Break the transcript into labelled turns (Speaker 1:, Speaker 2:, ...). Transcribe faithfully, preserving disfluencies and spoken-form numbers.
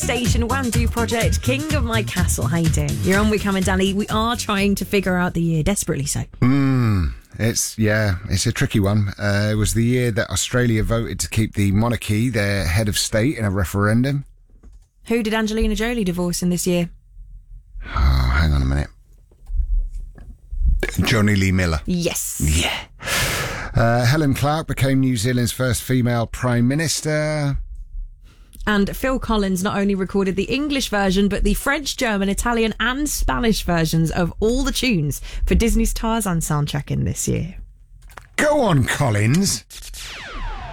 Speaker 1: Station, Wandu Project, King of My Castle. How you doing? You're on with Cam and Danny. We are trying to figure out the year, desperately so.
Speaker 2: Mm, it's, yeah, it's a tricky one. Uh, it was the year that Australia voted to keep the monarchy their head of state in a referendum.
Speaker 1: Who did Angelina Jolie divorce in this year?
Speaker 2: Oh, hang on a minute. Johnny Lee Miller.
Speaker 1: Yes.
Speaker 2: Yeah. Uh, Helen Clark became New Zealand's first female Prime Minister.
Speaker 1: And Phil Collins not only recorded the English version, but the French, German, Italian and Spanish versions of all the tunes for Disney's Tarzan soundtrack in this year.
Speaker 2: Go on, Collins.